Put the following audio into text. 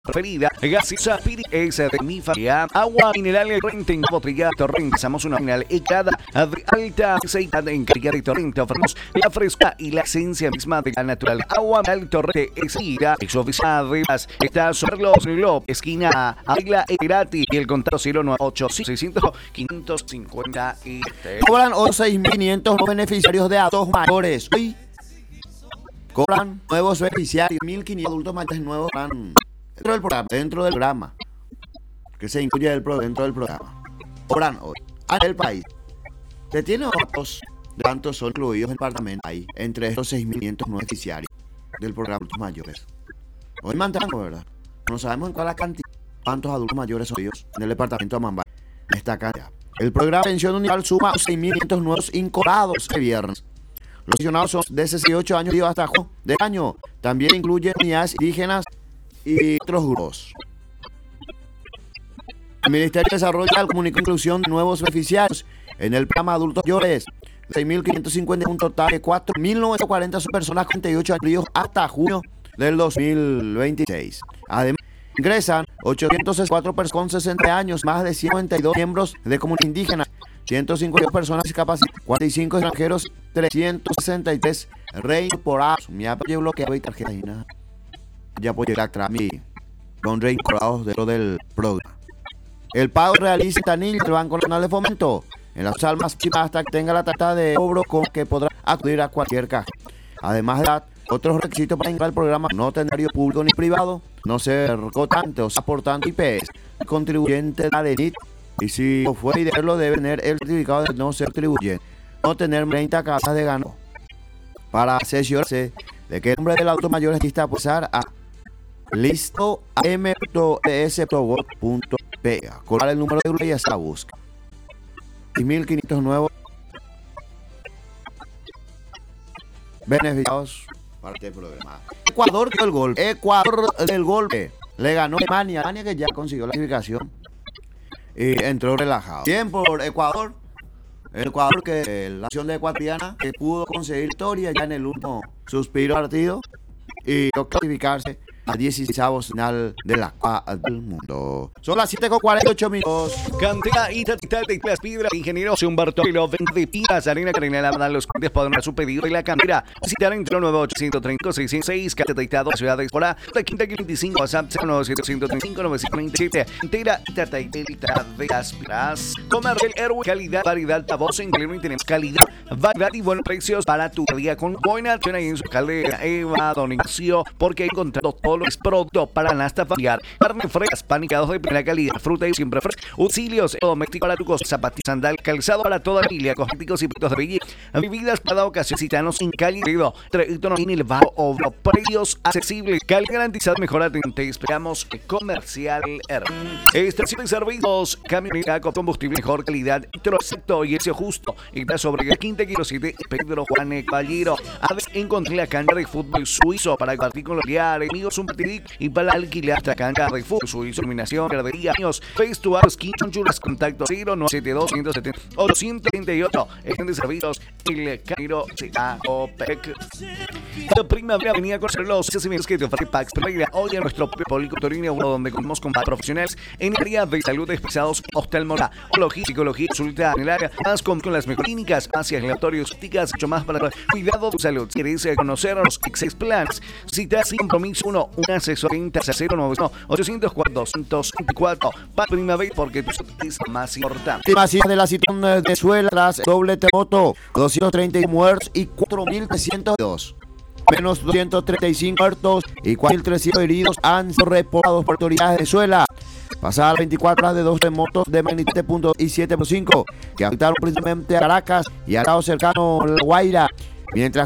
preferida, gaseosa Piri es de mi familia, agua mineral Torrente en botella Torrente, usamos una mineral ecada de alta aceitada en calidad de Torrente, ofrecemos la fresca y la esencia misma de la natural, agua mineral Torrente es ira, exoficiada de las, está sobre los Glob, esquina Águila gratis y el contacto 098 600 550 y cobran 6.500 beneficiarios de adultos mayores. Hoy cobran nuevos beneficiarios, 1.500 adultos mayores nuevos dentro del programa, que se incluye dentro del programa. Cobran hoy el país. Se tiene otros de cuántos son incluidos en el departamento ahí, entre estos 6.500 beneficiarios del programa de adultos mayores. Hoy mantenemos, ¿verdad? No sabemos en cuál cantidad, cuántos adultos mayores son ellos en el departamento de Amambay. Esta cantidad. El programa de pensión universal suma 6.500 nuevos incorporados el viernes. Los pensionados son de 68 años y hasta junio del año. También incluye unidades indígenas y otros grupos. El Ministerio de Desarrollo comunicó inclusión de nuevos beneficiarios en el programa de adultos mayores. 6.550, un total de 4.940 son personas con 38 años hasta junio del 2026. Además, ingresan 864 personas con 60 años, más de 192 miembros de comunidad indígena, 152 personas discapacitadas, 45 extranjeros, 363 reincorporados. Mi apoyo bloqueado y tarjeta y nada. Ya puedo llegar atrás mi con reincorporados dentro del programa. El pago realiza Tanil del Banco Nacional de Fomento en las almas hasta que tenga la tarjeta de cobro con que podrá acudir a cualquier caja. Además de otros requisitos para ingresar al programa: no tener público ni privado, no ser cotante o aportante IPS, contribuyente de la DENIT, y si no fue y deberlo debe tener el certificado de no ser contribuyente, no tener 30 casas de ganado. Para asegurarse de que el nombre del adulto mayor exista, pasar a listo.ms.gov.pe, colocar el número de celular y hasta busca. 1.500 nuevos beneficiados para este programa. Ecuador dio el golpe. Ecuador del golpe. Le ganó Alemania. Alemania que ya consiguió la clasificación y entró relajado. Bien por Ecuador. El Ecuador, que la nación de ecuatoriana, que pudo conseguir victoria ya en el último suspiro partido y clasificarse a 16avos final de la Copa del Mundo. Son las 7:48 Cantera y Tatita de las Piedras, ingeniero Humberto Pilo, venta de pilas, arena Carina Lavada, los clientes podrán dar su pedido y la cantera. Visitar en 9830-606, Catetita 2 ciudades por A, de Quinta 25, WhatsApp 0935-927. Cantera y Tatita de las Piedras. Comer el Airway, calidad, variedad, voz en Cleveland tenemos calidad, variedad y buenos precios para tu día con buena atención ahí en su caldera Eva Don Ignacio, porque he encontrado todo lo que es producto para la familiar, carne fresca, panicados de primera calidad, fruta y siempre fresca, utensilios domésticos para tu cosa, zapatillas, sandal, calzado para toda la familia, cosméticos y productos de belleza, bebidas para ocasión, citanos en calidad, trayecto en el bajo o precios accesibles, calidad garantizada, mejor atención. Te esperamos Comercial R. Estación de servicios, camioneta con combustible, mejor calidad, exacto y precio justo. Y está sobre el Quinta Kilo 7, Pedro Juan Caballero. Además, encontré la cancha de fútbol suizo para compartir con los diarios, amigos, un partido y para alquilar esta cancha de fútbol suizo, iluminación, gradería, años, face to face, chulas, contacto 0972 170 838, extiende servicios, el Cairo CAOPEC. La primavera venía con los accesimientos que te ofrece Pax Pereira. Hoy en nuestro público torino, uno donde contamos con profesionales en el área de salud especializados, oftalmología, psicología, consulta en el área, más con las mejores clínicas, hacia laboratorios, típicas, mucho más para cuidado de tu salud. Si quieres conocer los Access Plans, citas sin compromiso un asesor en 804 224 para primavera, porque tu salud es más importante. Masía de la situación de Venezuela tras doble terremoto, 230 muertos y 4.302. Menos 235 muertos y 4.300 heridos han sido reportados por autoridades de Venezuela. Pasadas 24 horas de dos terremotos de magnitud 7.2 y 7.5 que afectaron principalmente a Caracas y al lado cercano La Guaira, mientras